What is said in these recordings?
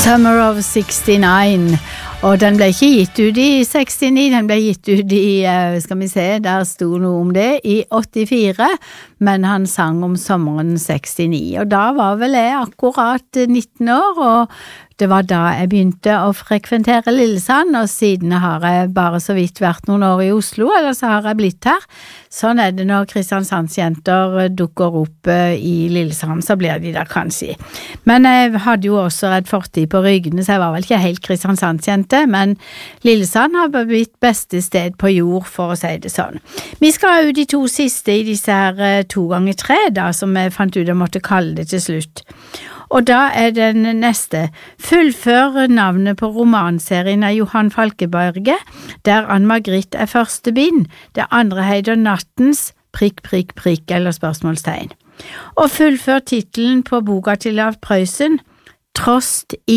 Summer of 69, og den ble ikke gitt ut i 69, den ble gitt ut i, skal vi se, der stod noe om det, i 84, men han sang om sommeren 69, og da var vel jeg akkurat 19 år, og det var da jeg begynte å frekventere Lillesand, og siden har jeg bare så vidt vært noen år i Oslo, eller så har jeg blitt her. Sånn det når Kristiansandsjenter dukker opp i Lillesand, så blir de der kanskje. Men jeg hadde jo også et fortid på Ryggene, så jeg var vel ikke helt Kristiansandsjente, men Lillesand har blitt beste sted på jord, for å si det sånn. Vi skal ha ut de to siste i disse her 2x3, da, som jeg fant ut jeg måtte kalle det til slutt. Og da den neste. Fullfør navnet på romanserien av Johan Falkeberget, der Ann-Margrit første bind. Det andre heter Nattens ... eller spørsmålstegn. Og fullfør titelen på boka til Leif Prøysen, Trost i ...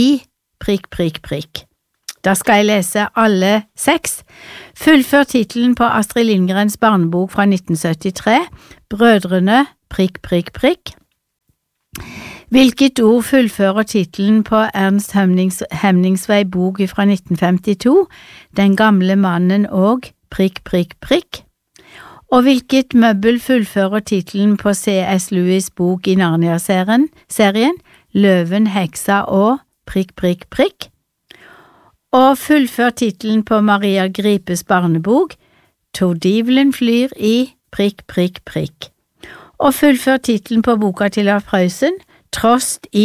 Da skal jeg lese alle 6. Fullfør titelen på Astrid Lindgrens barnebok fra 1973, Brødrene ... Hvilket ord fullfører titelen på Ernst Hemningsvei bok fra 1952, Den gamle mannen og ... Og hvilket møbel fullfører titelen på C.S. Lewis bok i Narnia-serien, Løven, heksa og ... Og fullfør titelen på Maria Gripes barnebok, Tordivelen flyr i ... Og fullfør titelen på boka til Leif Prøysen, Trost i ...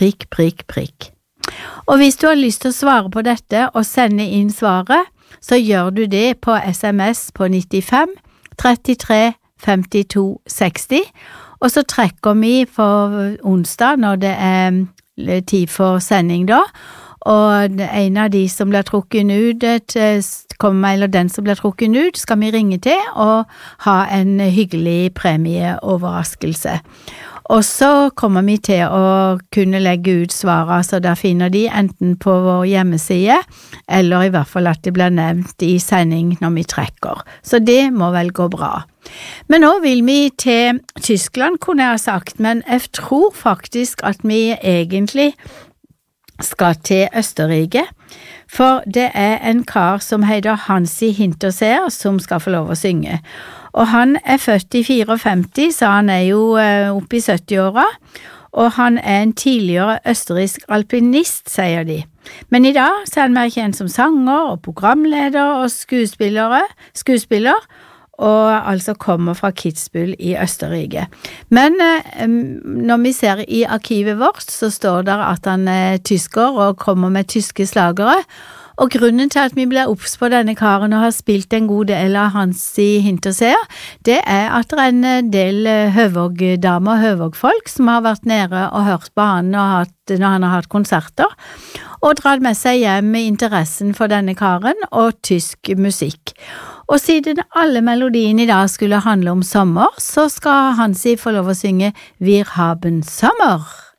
Og hvis du har lyst til å svare på dette og sende inn svaret, så gjør du det på SMS på 95 33 52 60, og så trekker vi for onsdag når det tid for sending da, og en av de som blir trukket ut, eller den som blir trukket ut, skal vi ringe til og ha en hyggelig premieoverraskelse. Og så kommer vi til å kunne legge ut svaret, så der finner de enten på vår hjemmeside, eller i hvert fall at det blir nevnt i sending når vi trekker. Så det må vel gå bra. Men nå vil vi til Tyskland, kunne jeg ha sagt, men jeg tror faktisk at vi egentlig skal til Østerrike, for det en kar som heter Hansi Hinterseer som skal få lov å synge. Og han født i 54, så han jo oppe i 70-åra, og han en tidligere østerriksk alpinist, sier de. Men i dag så han mer kjent som sanger og programleder og skuespiller, og altså kommer fra Kitzbühel i Østerrike. Men når vi ser i arkivet vårt, så står det at han tysker og kommer med tyske slagere, og grunnen til at vi ble opps på denne karen og har spilt en god del av Hansi Hinterseer, det at det en del høvågdamer og høvågfolk som har vært nede og hørt på han når han har hatt konserter, og dratt med seg hjem med interessen for denne karen og tysk musikk. Og siden alle melodiene i dag skulle handle om sommer, så skal Hansi få lov å synge Wir haben Sommer.